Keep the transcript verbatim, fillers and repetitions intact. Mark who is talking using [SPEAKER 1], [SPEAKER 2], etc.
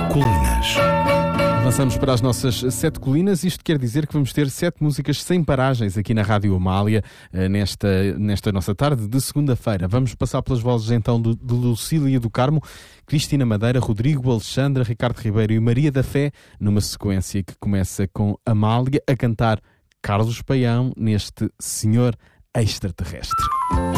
[SPEAKER 1] Colinas.
[SPEAKER 2] Avançamos para as nossas sete colinas. Isto quer dizer que vamos ter sete músicas sem paragens aqui na Rádio Amália nesta, nesta nossa tarde de segunda-feira. Vamos passar pelas vozes então de, de Lucília do Carmo, Cristina Madeira, Rodrigo, Alexandra, Ricardo Ribeiro e Maria da Fé, numa sequência que começa com Amália a cantar Carlos Paião neste Senhor Extraterrestre.